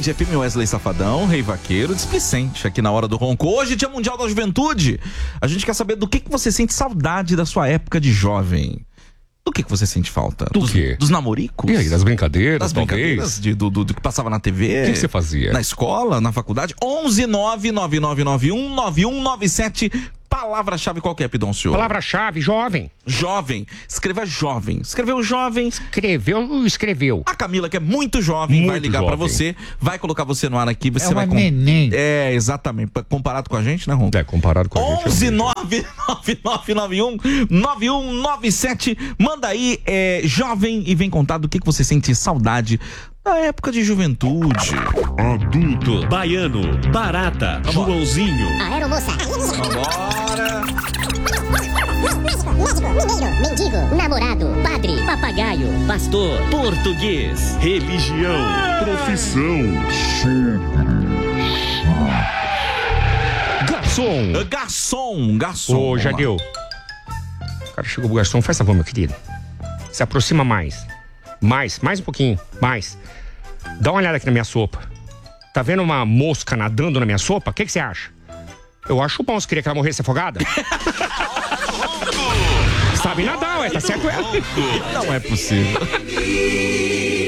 FM, Wesley Safadão, Rei Vaqueiro, displicente aqui na Hora do Ronco. Hoje, Dia Mundial da Juventude. A gente quer saber do que você sente saudade da sua época de jovem. Do que você sente falta? Do quê? Dos namoricos? E aí, das brincadeiras, das brincadeiras do que passava na TV? O que você fazia? Na escola, na faculdade? 11-99991-9197. Palavra-chave qual que é, Pidoncio? Palavra-chave, jovem. Jovem. Escreva jovem. Escreveu jovem. Escreveu. A Camila, que é muito jovem, vai ligar pra você, vai colocar você no ar aqui. Você vai neném. É, exatamente. Comparado com a gente, né, Ronco? Comparado com a gente. 11-99991-9197. Manda aí, jovem, e vem contar do que você sente saudade da época de juventude. Adulto, baiano, barata, Joãozinho. Aeromoça. Vambora. Médico, mineiro, mendigo, namorado, padre, Papagaio, pastor, português, religião, profissão. Garçom. Ô, Jadeu. O cara chegou pro garçom, faz favor, meu querido. Se aproxima mais. Mais um pouquinho. Mais. Dá uma olhada aqui na minha sopa. Tá vendo uma mosca nadando na minha sopa? O que você acha? Eu acho bom, você queria que ela morresse afogada? Sabe nadar, ué, tá certo ela. Não é possível.